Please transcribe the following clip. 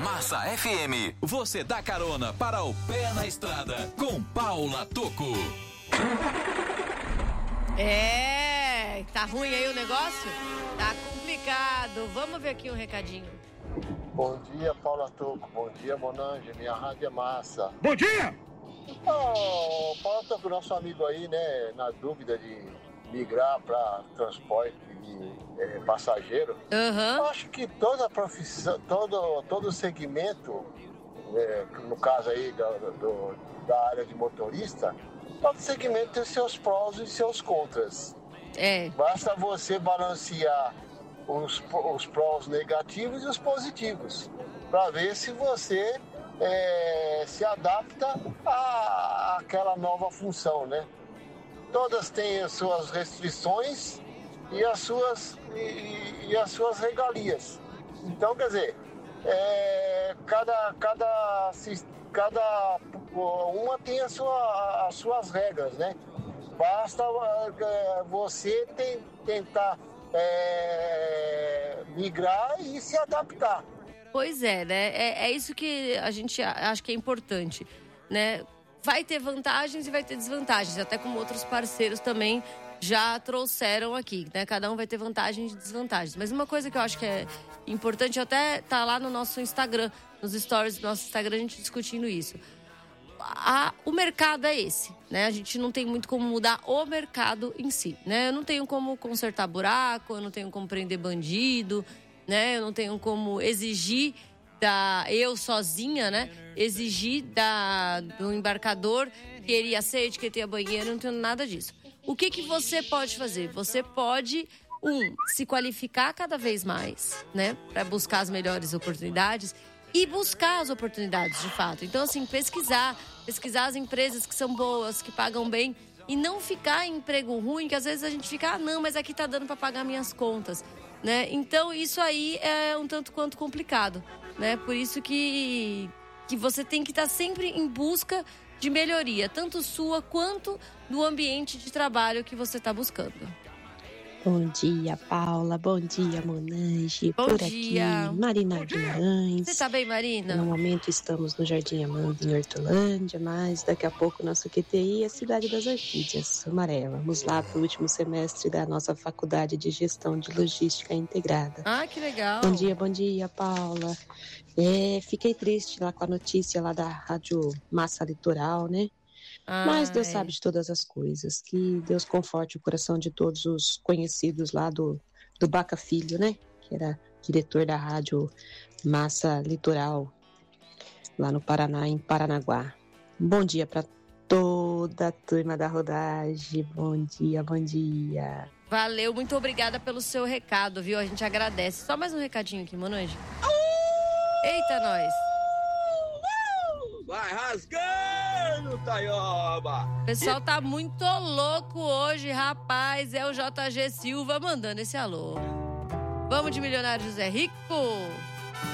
Massa FM. Você dá carona para o pé na estrada com Paula Tocco. Tá ruim aí o negócio? Tá complicado. Vamos ver aqui um recadinho. Bom dia, Paula Tocco. Bom dia, Monange. Minha rádio é massa. Bom dia! Paula Tocco, nosso amigo aí, né, na dúvida de migrar para transporte de passageiro. Eu acho que toda profissão, todo segmento, no caso aí da área de motorista, todo segmento tem seus prós e seus contras. Basta você balancear os prós negativos e os positivos, para ver se você se adapta àquela nova função, né? Todas têm as suas restrições e as suas regalias. Então, quer dizer, cada uma tem as suas regras, né? Basta você tentar migrar e se adaptar. Pois é, né? É isso que a gente acha que é importante, né? Vai ter vantagens e vai ter desvantagens, até como outros parceiros também já trouxeram aqui, né? Cada um vai ter vantagens e desvantagens. Mas uma coisa que eu acho que é importante, até tá lá no nosso Instagram, nos stories do nosso Instagram, a gente discutindo isso. O mercado é esse, né? A gente não tem muito como mudar o mercado em si, né? Eu não tenho como consertar buraco, eu não tenho como prender bandido, né? Eu não tenho como exigir eu sozinha, né? Exigir do embarcador que ele aceite, que ele tenha banheiro, eu não tenho nada disso. O que você pode fazer? Você pode, se qualificar cada vez mais, né? Para buscar as melhores oportunidades e buscar as oportunidades, de fato. Então, assim, pesquisar as empresas que são boas, que pagam bem e não ficar em emprego ruim, que às vezes a gente fica, não, mas aqui tá dando para pagar minhas contas, né? Então, isso aí é um tanto quanto complicado, né? Por isso que você tem que estar sempre em busca de melhoria, tanto sua quanto do ambiente de trabalho que você está buscando. Bom dia, Paula. Bom dia, Monange. Bom dia. Aqui, Marina Guimarães. Você tá bem, Marina? No momento estamos no Jardim Amanda, em Hortolândia, mas daqui a pouco nosso QTI é a Cidade das Orquídeas, Sumaré. Vamos lá para o último semestre da nossa Faculdade de Gestão de Logística Integrada. Ah, que legal. Bom dia, Paula. Fiquei triste lá com a notícia lá da Rádio Massa Litoral, né? Mas Deus sabe de todas as coisas. Que Deus conforte o coração de todos os conhecidos lá do Baca Filho, né? Que era diretor da Rádio Massa Litoral, lá no Paraná, em Paranaguá. Bom dia para toda a turma da rodagem. Bom dia. Valeu, muito obrigada pelo seu recado, viu? A gente agradece. Só mais um recadinho aqui, Monange. Eita, nós! Vai rasgando, Taioba! O pessoal tá muito louco hoje, rapaz. É o JG Silva mandando esse alô. Vamos de Milionário José Rico?